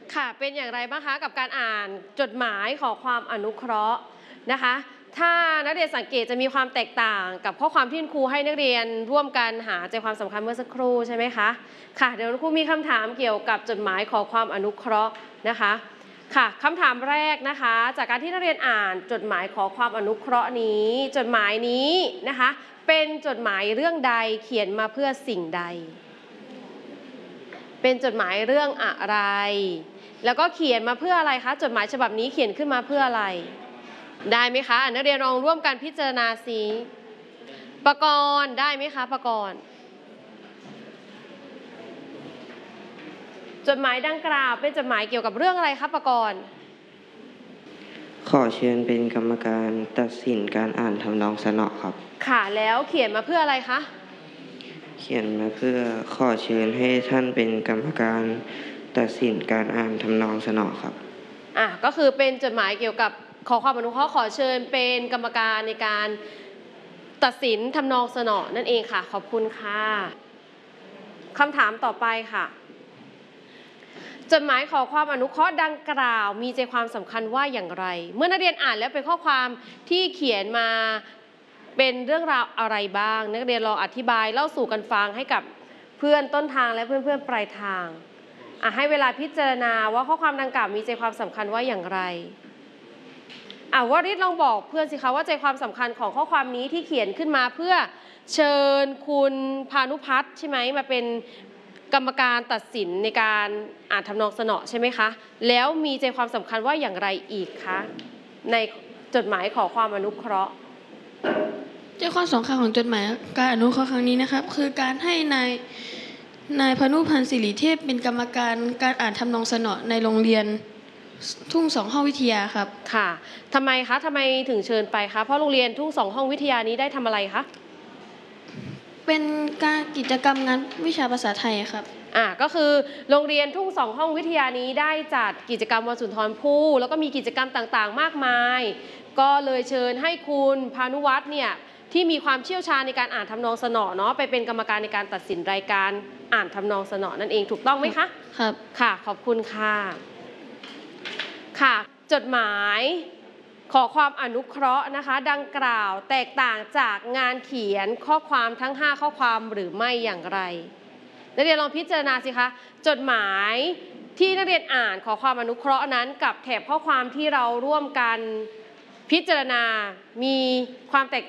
ค่ะเป็นอย่างไรบ้างคะกับการอ่านจดหมายขอความอนุเคราะห์นะคะถ้านักเรียนสังเกตจะมีความแตกต่างกับข้อความที่คุณครูให้นักเรียนร่วมกันหาใจความสำคัญเมื่อสักครู่ใช่ไหมคะค่ะเดี๋ยวคุณครูมีคำถามเกี่ยวกับจดหมายขอความอนุเคราะห์นะคะค่ะคำถามแรกนะคะจากการที่นักเรียนอ่านจดหมายขอความอนุเคราะห์นี้จดหมายนี้นะคะเป็นจดหมายเรื่องใดเขียนมาเพื่อสิ่งใดเป็นจดหมายเรื่องอะไรแล้วก็เขียนมาเพื่ออะไรคะจดหมายฉบับนี้เขียนขึ้นมาเพื่ออะไรได้ไหมคะนักเรียนลองร่วมกันพิจารณาสิประกรณ์ได้ไหมคะประกรณ์จดหมายดังกล่าวเป็นจดหมายเกี่ยวกับเรื่องอะไรคะประกรณ์ขอเชิญเป็นกรรมการตัดสินการอ่านทำนองสนอครับค่ะแล้วเขียนมาเพื่ออะไรคะเขียนมาเพื่อขอเชิญให้ท่านเป็นกรรมการตัดสินการอ่านทำนองสนอครับก็คือเป็นจดหมายเกี่ยวกับขอความอนุเคราะห์ขอเชิญเป็นกรรมการในการตัดสินทำนองสนอนั่นเองค่ะขอบคุณค่ะคำถามต่อไปค่ะจดหมายขอความอนุเคราะห์ดังกล่าวมีใจความสำคัญว่าอย่างไรเมื่อนักเรียนอ่านแล้วเป็นข้อความที่เขียนมาเป็นเรื่องราวอะไรบ้างนักเรียนลองอธิบายเล่าสู่กันฟังให้กับเพื่อนต้นทางและเพื่อนปลายทางให้เวลาพิจารณาว่าข้อความดังกล่าวมีใจความสำคัญว่าอย่างไรวริศลองบอกเพื่อนสิคะว่าใจความสำคัญของข้อความนี้ที่เขียนขึ้นมาเพื่อเชิญคุณพานุพัฒน์ใช่ไหมมาเป็นกรรมการตัดสินในการอ่านทำนองสนอใช่ไหมคะแล้วมีใจความสำคัญว่าอย่างไรอีกคะในจดหมายขอความอนุเคราะห์ใจความสำคัญของจดหมายการอนุเคราะห์ครั้งนี้นะครับคือการให้นายพานุพันธ์สิริเทพเป็นกรรมการการอ่านทำนองสนอในโรงเรียนทุ่งสองห้องวิทยาครับค่ะทำไมคะทำไมถึงเชิญไปคะเพราะโรงเรียนทุ่งสองห้องวิทยานี้ได้ทำอะไรคะเป็นการกิจกรรมงานวิชาภาษาไทยครับก็คือโรงเรียนทุ่งสองห้องวิทยานี้ได้จัดกิจกรรมวันสุนทรภู่แล้วก็มีกิจกรรมต่างๆมากมายก็เลยเชิญให้คุณพานุวัฒน์เนี่ยที่มีความเชี่ยวชาญในการอ่านทำนองสนอเนาะไปเป็นกรรมการในการตัดสินรายการอ่านทำนองสนอนั่นเองถูกต้องไหมคะครับค่ะขอบคุณค่ะค่ะจดหมายขอความอนุเคราะห์นะคะดังกล่าวแตกต่างจากงานเขียนข้อความทั้ง5ข้อความหรือไม่อย่างไรนักเรียนลองพิจารณาสิคะจดหมายที่นักเรียนอ่านขอความอนุเคราะห์นั้นกับแถบข้อความที่เราร่วมกันพิจารณามีความแตก